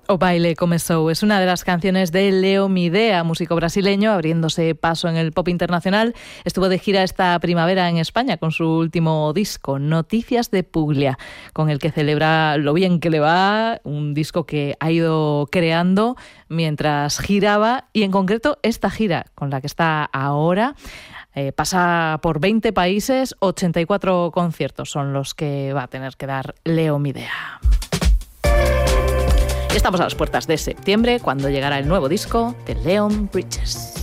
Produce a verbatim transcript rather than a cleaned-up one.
O Baile Começou es una de las canciones de Leo Midea, músico brasileño, abriéndose paso en el pop internacional. Estuvo de gira esta primavera en España con su último disco, Noticias de Puglia, con el que celebra lo bien que le va, un disco que ha ido creando mientras giraba, y en concreto esta gira con la que está ahora. Eh, pasa por veinte países, ochenta y cuatro conciertos son los que va a tener que dar Leo Midea. Estamos a las puertas de septiembre, cuando llegará el nuevo disco de Leon Bridges.